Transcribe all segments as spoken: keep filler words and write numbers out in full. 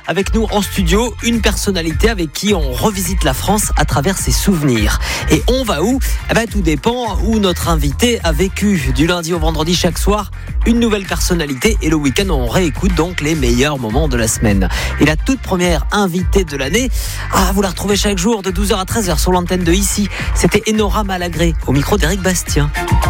avec nous en studio, une personnalité avec qui on revisite la France à travers ses souvenirs. Et on va où ? Eh ben, tout dépend où notre invité a vécu. Du lundi au vendredi, chaque soir, une nouvelle personnalité. Et le week-end, on réécoute donc les meilleurs moments de la semaine. Et la toute première invitée de l'année, ah, vous la retrouvez chaque jour de douze heures à treize heures sur l'antenne de Ici. C'était Enora Malagré, au micro d'Éric Bastien.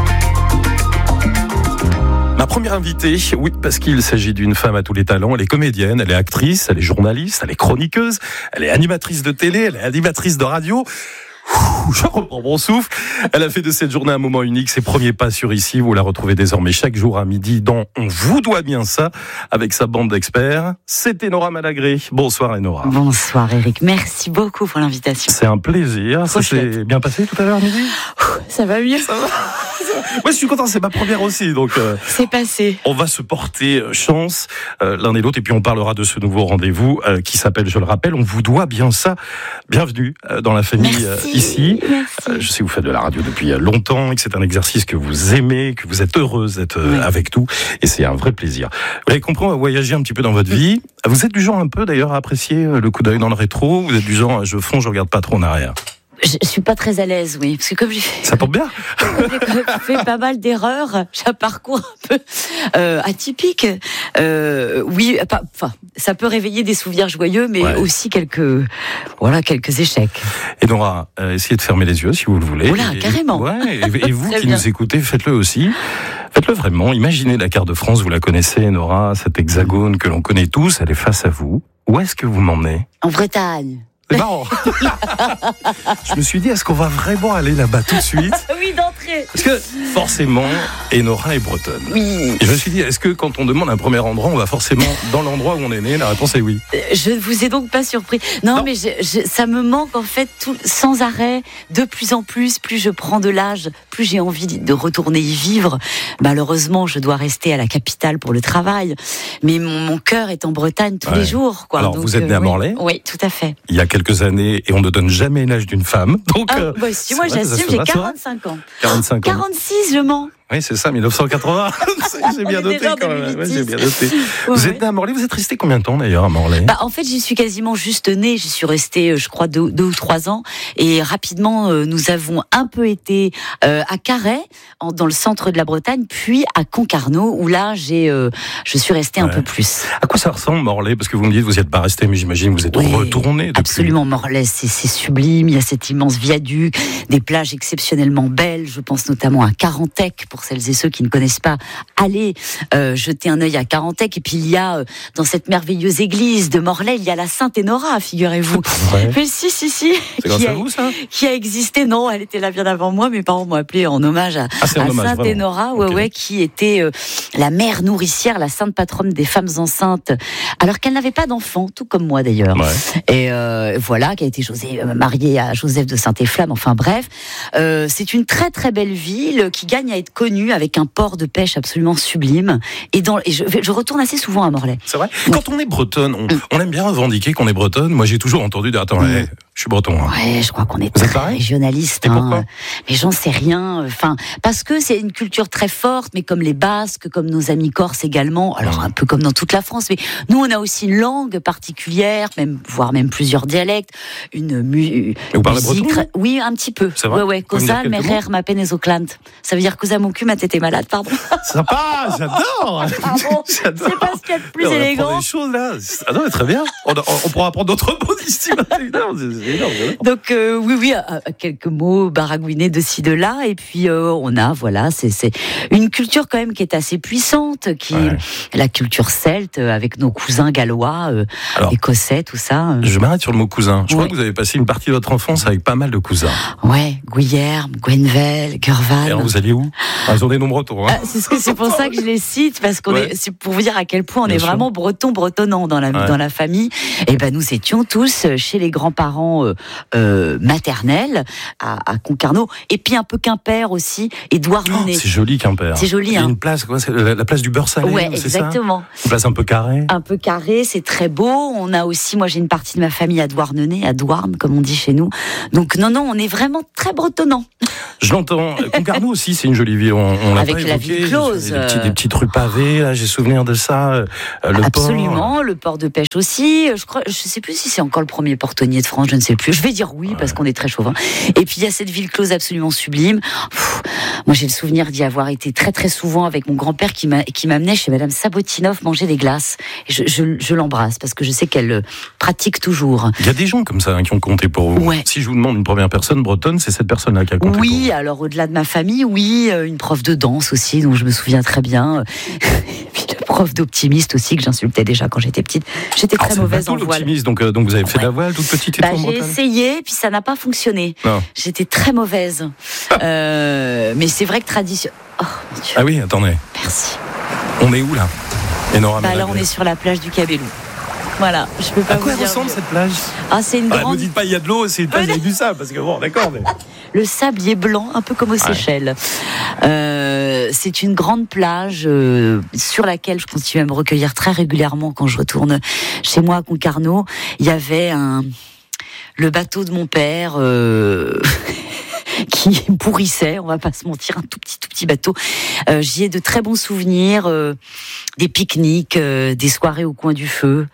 Ma première invitée, oui, parce qu'il s'agit d'une femme à tous les talents. Elle est comédienne, elle est actrice, elle est journaliste, elle est chroniqueuse, elle est animatrice de télé, elle est animatrice de radio. Ouh, je reprends mon souffle. Elle a fait de cette journée un moment unique. Ses premiers pas sur Ici, vous la retrouvez désormais chaque jour à midi dans On vous doit bien ça, avec sa bande d'experts. C'est Enora Malagré. Bonsoir Enora. Bonsoir Eric, merci beaucoup pour l'invitation. C'est un plaisir. Ça s'est bien passé tout à l'heure à midi ? Ça va mieux. Ça va. Moi, je suis content, c'est ma première aussi, donc euh, c'est passé. On va se porter chance euh, l'un et l'autre, et puis on parlera de ce nouveau rendez-vous euh, qui s'appelle, je le rappelle, On vous doit bien ça. Bienvenue euh, dans la famille euh, Ici. Euh, je sais que vous faites de la radio depuis longtemps et que c'est un exercice que vous aimez, que vous êtes heureuse d'être euh, oui. avec nous, et c'est un vrai plaisir. Vous avez compris, on va voyager un petit peu dans votre vie. Vous êtes du genre un peu d'ailleurs à apprécier le coup d'œil dans le rétro. Vous êtes du genre, je fonce, je regarde pas trop en arrière. Je, je suis pas très à l'aise, oui, parce que comme j'ai fait, ça tombe bien. j'ai fait pas mal d'erreurs, j'ai un parcours un peu euh, atypique. Euh, oui, enfin, ça peut réveiller des souvenirs joyeux, mais ouais. aussi quelques, voilà, quelques échecs. Et Nora, euh, essayez de fermer les yeux si vous le voulez. Oula, et, carrément. Ouais, et, et vous qui bien. nous écoutez, faites-le aussi. Faites-le vraiment. Imaginez la carte de France, vous la connaissez, Nora, cet hexagone que l'on connaît tous, elle est face à vous. Où est-ce que vous m'emmenez ? En Bretagne. C'est marrant. Je me suis dit, est-ce qu'on va vraiment aller là-bas tout de suite ? Oui, d'entrée. Parce que forcément, Enora est bretonne. Oui. Et je me suis dit, est-ce que quand on demande un premier endroit, on va forcément dans l'endroit où on est né ? La réponse est oui. Je ne vous ai donc pas surpris. Non, non. mais je, je, ça me manque en fait tout, sans arrêt, de plus en plus. Plus je prends de l'âge, plus j'ai envie de retourner y vivre. Malheureusement, je dois rester à la capitale pour le travail. Mais mon, mon cœur est en Bretagne tous ouais. les jours. Quoi. Alors, donc, vous êtes né à Morlaix ? Oui, oui, tout à fait. Il y a quelques années, et on ne donne jamais l'âge d'une femme. Donc, ah, bah, si moi vrai, j'assume, j'ai quarante-cinq ans. quarante-cinq ans. quarante-six, je mens. Oui, c'est ça, mille neuf cent quatre-vingts. J'ai bien noté quand même. Ouais, j'ai bien noté. Ouais, vous êtes né à Morlaix, vous êtes resté combien de temps d'ailleurs à Morlaix ? Bah, en fait, j'y suis quasiment juste née. J'y suis restée, je crois, deux, deux ou trois ans. Et rapidement, euh, nous avons un peu été euh, à Carhaix, en, dans le centre de la Bretagne, puis à Concarneau, où là, j'ai, euh, je suis restée ouais. un peu plus. À quoi ça ressemble Morlaix ? Parce que vous me dites, vous n'y êtes pas resté, mais j'imagine que vous êtes oui, retourné depuis. Absolument, Morlaix, c'est, c'est sublime. Il y a cet immense viaduc, des plages exceptionnellement belles. Je pense notamment à Carantec, pour celles et ceux qui ne connaissent pas, allez euh, jeter un œil à Carantec. Et puis il y a euh, dans cette merveilleuse église de Morlaix, il y a la Sainte Enora, figurez-vous. Ouais. Mais si, si, si. C'est grâce à vous, ça ? Qui a existé, non, elle était là bien avant moi. Mes parents m'ont appelé en hommage à, ah, à hommage, Sainte vraiment. Enora, ouais, okay. ouais, qui était euh, la mère nourricière, la sainte patronne des femmes enceintes, alors qu'elle n'avait pas d'enfant, tout comme moi d'ailleurs. Ouais. Et euh, voilà, qui a été José, euh, mariée à Joseph de Saint-Efflamme. Enfin bref, euh, c'est une très très belle ville qui gagne à être connue avec un port de pêche absolument sublime. Et, dans, et je, je retourne assez souvent à Morlaix. C'est vrai ? Ouais. Quand on est bretonne, on, on aime bien revendiquer qu'on est bretonne. Moi, j'ai toujours entendu dire, attends, mmh. hey, je suis breton. Hein. Ouais, je crois qu'on est Vous très régionaliste. Et hein. pourquoi ? Mais j'en sais rien. Enfin, parce que c'est une culture très forte, mais comme les Basques, comme nos amis corses également. Alors, un peu comme dans toute la France. Mais nous, on a aussi une langue particulière, même, voire même plusieurs dialectes. Une mu- Vous parlez breton ? très... Oui, un petit peu. C'est vrai ? Ouais, ouais. Cosa, merer, ma peine et zoclant. Ça veut dire que mon cul, ma tête est malade, pardon. Sympa, j'adore. Ah bon, j'adore. C'est pas ce qu'il y a de plus on élégant. Des choses là. Ah non, mais très bien. On, on, on pourra apprendre d'autres mots d'ici. Donc euh, oui, oui, euh, quelques mots baragouinés de ci de là, et puis euh, on a, voilà, c'est, c'est une culture quand même qui est assez puissante, qui ouais. la culture celte avec nos cousins gallois, euh, Alors, écossais, tout ça. Euh. Je m'arrête sur le mot cousin. Je ouais. crois que vous avez passé une partie de votre enfance avec pas mal de cousins. Ouais, Guillerme, Gwenvel, Gurvan. Et alors vous alliez où ? Ah, ils ont des noms bretons. Hein. Ah, c'est, ce que, c'est pour ça que je les cite, parce qu'on ouais. est, c'est pour vous dire à quel point on Bien est sûr. Vraiment breton, bretonnant dans la, ouais. dans la famille. Et ben nous étions tous chez les grands-parents euh, euh, maternels à, à Concarneau, et puis un peu Quimper aussi, et Douarnenez. Oh, c'est joli Quimper. C'est joli. Il y a hein. une place, quoi, c'est la, la place du beurre salé. Ouais, c'est exactement. Ça une place un peu carrée. Un peu carrée, c'est très beau. On a aussi, moi j'ai une partie de ma famille à Douarnenez, à Douarn, comme on dit chez nous. Donc non, non, on est vraiment très bretonnant. Je l'entends. Concarneau aussi, c'est une jolie ville. On, on l'a Avec pas la évoqué. ville close. Des, petits, des petites rues pavées, là, j'ai souvenir de ça. Le Absolument, port. le port de pêche aussi. Je crois, je sais plus si c'est encore le premier portonnier de France, je ne sais plus. Je vais dire oui, ouais. Parce qu'on est très chauvin. Et puis il y a cette ville close absolument sublime. Pff, moi j'ai le souvenir d'y avoir été très très souvent avec mon grand-père qui, m'a, qui m'amenait chez Madame Sabotinov manger des glaces. Et je, je, je l'embrasse parce que je sais qu'elle pratique toujours. Il y a des gens comme ça hein, qui ont compté pour vous. Ouais. Si je vous demande une première personne bretonne, c'est cette personne-là qui a compté oui, pour vous. Alors au-delà de ma famille, oui, une prof de danse aussi, dont je me souviens très bien. Et puis le prof d'optimiste aussi, que j'insultais déjà quand j'étais petite. J'étais très Alors, mauvaise bateau, en voile. L'optimiste, donc, euh, donc vous avez fait ouais. de la voile toute petite et bah, tout en J'ai Bretagne. essayé, puis ça n'a pas fonctionné. Non. J'étais très mauvaise. euh, mais c'est vrai que tradition. Oh mon Dieu. Ah oui, attendez. Merci. On est où là Enora bah, Là, on est sur la plage du Cabellou. Voilà, je peux pas à vous quoi dire. ressemble cette plage? Ah, c'est une ah, grande. Ne dites pas il y a de l'eau, c'est une plage avec du sable, parce que bon, d'accord. Mais... Le sable y est blanc, un peu comme aux ouais. Seychelles. Euh, c'est une grande plage euh, sur laquelle je continue à me recueillir très régulièrement quand je retourne chez moi à Concarneau. Il y avait un le bateau de mon père. Euh... qui pourrissait, on va pas se mentir, un tout petit tout petit bateau. Euh, j'y ai de très bons souvenirs, euh, des pique-niques, euh, des soirées au coin du feu.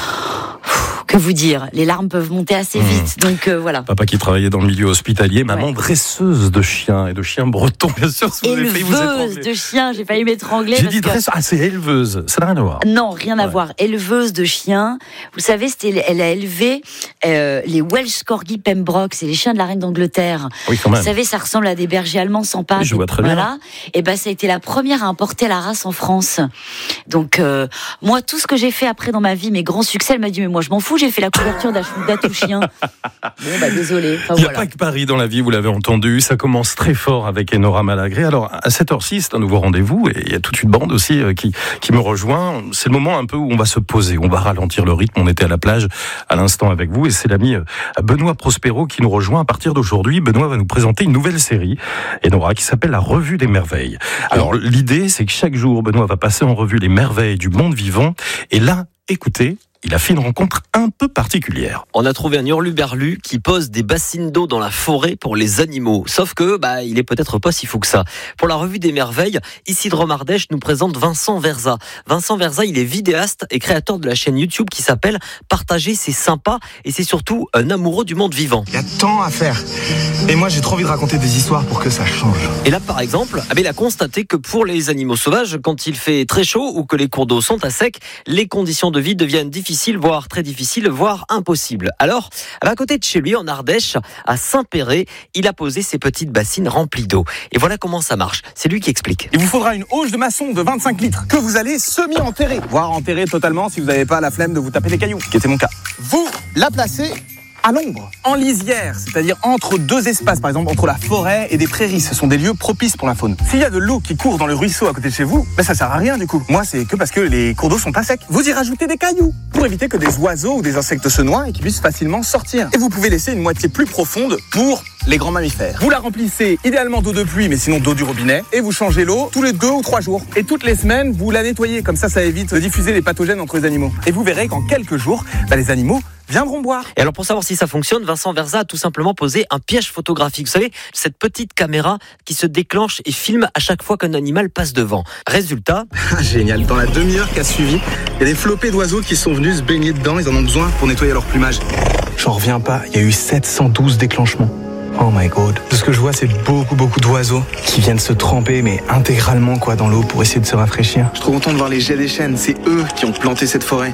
Que vous dire, les larmes peuvent monter assez vite, mmh. donc euh, voilà. Papa qui travaillait dans le milieu hospitalier, maman ouais. dresseuse de chiens et de chiens bretons, bien sûr. Si vous éleveuse avez vous de chiens, j'ai failli m'étrangler. J'ai dit dresseuse, que... ah c'est éleveuse, ça n'a rien à voir. Non, rien à ouais. voir. Éleveuse de chiens, vous savez, c'était, elle a élevé euh, les Welsh Corgi Pembroke, c'est les chiens de la reine d'Angleterre. Oui, quand même. Vous savez, ça ressemble à des bergers allemands sans pattes. Oui, je vois très voilà. bien. Et ben, ça a été la première à importer la race en France. Donc euh, moi, tout ce que j'ai fait après dans ma vie, mes grands succès, elle m'a dit mais moi je m'en fous, j'ai fait la couverture d'Atouchien. Bon, bah désolé. Enfin, Il n'y a voilà. pas que Paris dans la vie, vous l'avez entendu. Ça commence très fort avec Enora Malagré. Alors, à cette heure-ci, c'est un nouveau rendez-vous et il y a toute une bande aussi qui, qui me rejoint. C'est le moment un peu où on va se poser. On va ralentir le rythme. On était à la plage à l'instant avec vous et c'est l'ami Benoît Prospero qui nous rejoint à partir d'aujourd'hui. Benoît va nous présenter une nouvelle série, Enora, qui s'appelle La Revue des Merveilles. Alors, l'idée, c'est que chaque jour, Benoît va passer en revue les merveilles du monde vivant. Et là, écoutez, il a fait une rencontre un peu particulière. On a trouvé un hurluberlu qui pose des bassines d'eau dans la forêt pour les animaux. Sauf que, bah, il est peut-être pas si fou que ça. Pour la revue des merveilles, Isidre Mardèche nous présente Vincent Verza. Vincent Verza, il est vidéaste et créateur de la chaîne YouTube qui s'appelle Partager, c'est sympa. Et c'est surtout un amoureux du monde vivant. Il y a tant à faire. Et moi, j'ai trop envie de raconter des histoires pour que ça change. Et là, par exemple, il a constaté que pour les animaux sauvages, quand il fait très chaud ou que les cours d'eau sont à sec, les conditions de vie deviennent difficiles. difficile, voire très difficile, voire impossible. Alors, à côté de chez lui, en Ardèche, à Saint-Péret, il a posé ses petites bassines remplies d'eau. Et voilà comment ça marche. C'est lui qui explique. Il vous faudra une auge de maçon de vingt-cinq litres que vous allez semi-enterrer, voire enterrer totalement si vous n'avez pas la flemme de vous taper des cailloux, qui était mon cas. Vous la placez à l'ombre, en lisière, c'est-à-dire entre deux espaces, par exemple entre la forêt et des prairies. Ce sont des lieux propices pour la faune. S'il y a de l'eau qui court dans le ruisseau à côté de chez vous, ben ça sert à rien du coup. Moi, c'est que parce que les cours d'eau sont pas secs. Vous y rajoutez des cailloux pour éviter que des oiseaux ou des insectes se noient et qu'ils puissent facilement sortir. Et vous pouvez laisser une moitié plus profonde pour les grands mammifères. Vous la remplissez idéalement d'eau de pluie, mais sinon d'eau du robinet, et vous changez l'eau tous les deux ou trois jours. Et toutes les semaines, vous la nettoyez. Comme ça, ça évite de diffuser les pathogènes entre les animaux. Et vous verrez qu'en quelques jours, ben, les animaux viendront boire. Et alors pour savoir si ça fonctionne, Vincent Verza a tout simplement posé un piège photographique. Vous savez, cette petite caméra qui se déclenche et filme à chaque fois qu'un animal passe devant. Résultat... Génial, dans la demi-heure qui a suivi, il y a des flopées d'oiseaux qui sont venus se baigner dedans, ils en ont besoin pour nettoyer leur plumage. J'en reviens pas, il y a eu sept cent douze déclenchements. Oh my god. Tout ce que je vois, c'est beaucoup, beaucoup d'oiseaux qui viennent se tremper, mais intégralement quoi, dans l'eau pour essayer de se rafraîchir. Je suis trop content de voir les jets des chênes, c'est eux qui ont planté cette forêt.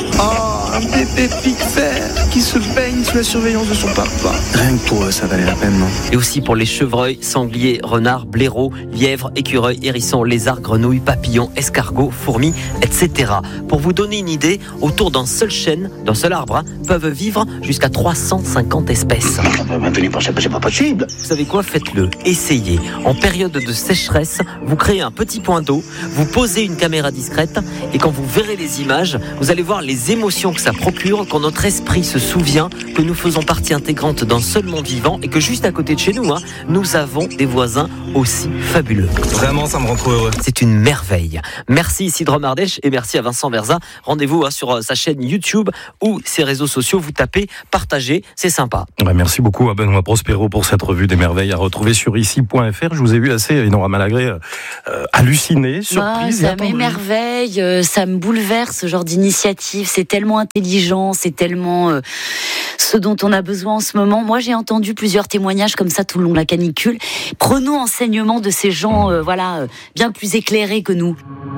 Oh, un bébé pique-fer qui se baigne sous la surveillance de son papa. Rien que pour eux, ça valait la peine, non? Et aussi pour les chevreuils, sangliers, renards, blaireaux, lièvres, écureuils, hérissons, lézards, grenouilles, papillons, escargots, fourmis, et cetera. Pour vous donner une idée, autour d'un seul chêne, d'un seul arbre, hein, peuvent vivre jusqu'à trois cent cinquante espèces. C'est pas possible. Vous savez quoi? Faites-le. Essayez. En période de sécheresse, vous créez un petit point d'eau, vous posez une caméra discrète et quand vous verrez les images, vous allez voir les émotions que ça procure quand notre esprit se souvient que nous faisons partie intégrante d'un seul monde vivant et que juste à côté de chez nous, hein, nous avons des voisins aussi fabuleux. Vraiment, ça me rend trop heureux. C'est une merveille. Merci Isidore Mardèche et merci à Vincent Verza. Rendez-vous hein, sur sa chaîne YouTube ou ses réseaux sociaux. Vous tapez, partagez, c'est sympa. Ouais, merci beaucoup à Benoît Prospero pour cette revue des merveilles à retrouver sur ici point f r. Je vous ai vu assez, Enora Malagré, euh, halluciné, surprise. Ah, ça m'émerveille, euh, ça me bouleverse ce genre d'initiative. C'est tellement intelligent, c'est tellement euh, ce dont on a besoin en ce moment. Moi, j'ai entendu plusieurs témoignages comme ça tout le long de la canicule. Prenons enseignement de ces gens, euh, voilà, euh, bien plus éclairés que nous.